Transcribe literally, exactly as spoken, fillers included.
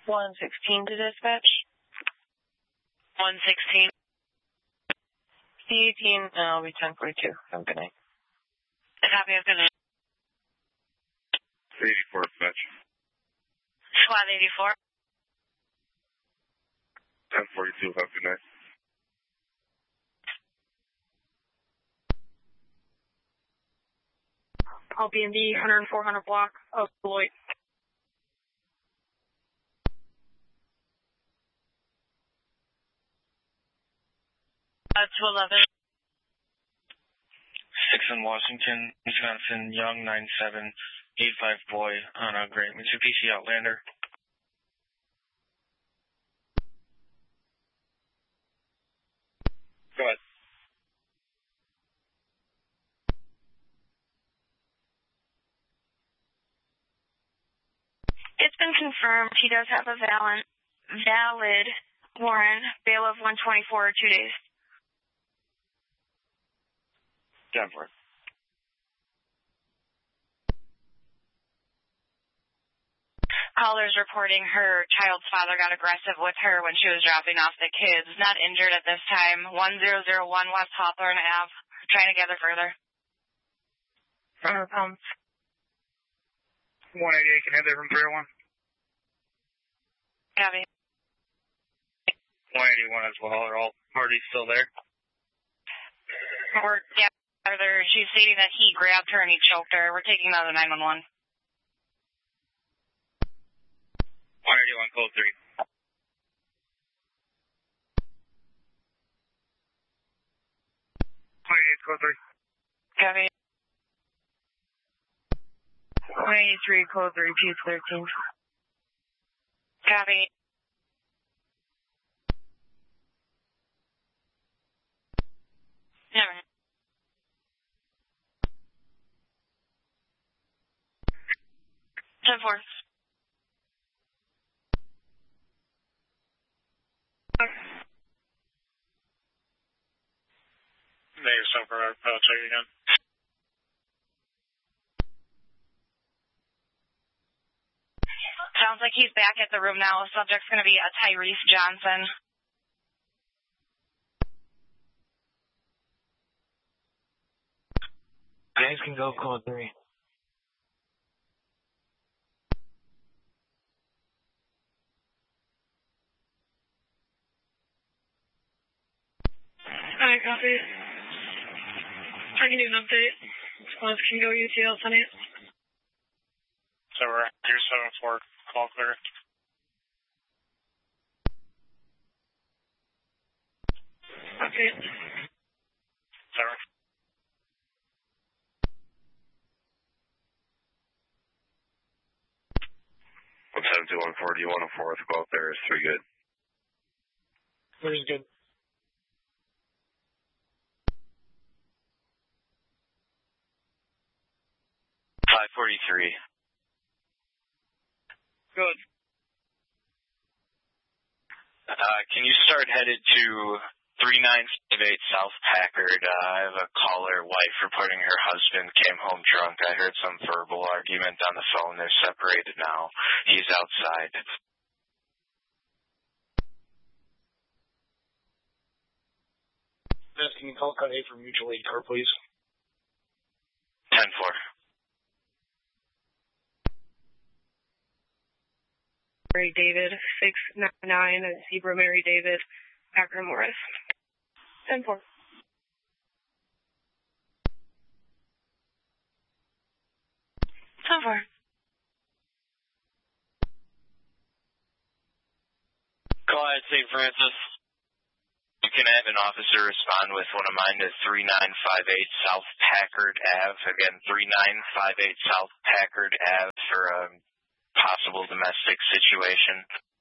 one sixteen to dispatch. one sixteen. C eighteen, and I'll be ten forty-two. Have a good night. Copy, have a good night. eighty-four, dispatch. Squad eighty-four. ten forty-two, have a good night. I'll be in the one oh four hundred block of Beloit. Uh, two eleven. six in Washington, Wisconsin, Young nine seven eight five boy on a Great Mitsubishi Outlander. Go ahead. It's been confirmed he does have a valid, valid warrant, bail of one twenty-four or two days. Denver. Caller's reporting her child's father got aggressive with her when she was dropping off the kids. Not injured at this time. one zero zero one West Hawthorne Avenue. Trying to gather further. Uh, um, one eighty-eight, can I have that from three oh one? Copy. one eighty-one as well. Are all parties still there? We're gathering further. She's stating that he grabbed her and he choked her. We're taking another nine one one. one eighty-one, code three. one eighty-eight, code three. Copy. one eighty-three, code three, P thirteen. Copy. Never. ten four. Negative, so for our uh, check again. Sounds like he's back at the room now. The subject's going to be a Tyrese Johnson. Guys can go code three. Alright, copy. I can do an update. Squads can go U T L Sunny. So we're here, seven four, call clear. Okay. Seven. one seven two one four, do you want a fourth? Go out there, is three good. Three's good. five forty-three. Good. Uh, can you start headed to three nine five eight South Packard? Uh, I have a caller, wife, reporting her husband came home drunk. I heard some verbal argument on the phone. They're separated now. He's outside. Yes, can you call cut eight for mutual aid car, please? ten four. Mary David, six nine nine, Zebra Mary David, Akron Morris. ten four. ten four. Call at Saint Francis. You can have an officer respond with one of mine to three nine five eight South Packard Avenue. Again, three nine five eight South Packard Avenue for a possible domestic situation.